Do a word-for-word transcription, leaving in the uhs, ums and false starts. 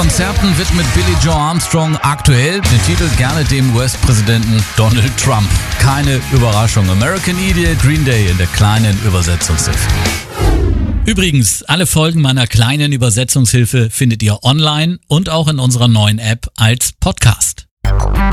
Konzerten widmet Billie Joe Armstrong aktuell den Titel gerne dem U S-Präsidenten Donald Trump. Keine Überraschung. American Idiot, Green Day in der kleinen Übersetzungshilfe. Übrigens, alle Folgen meiner kleinen Übersetzungshilfe findet ihr online und auch in unserer neuen App als Podcast.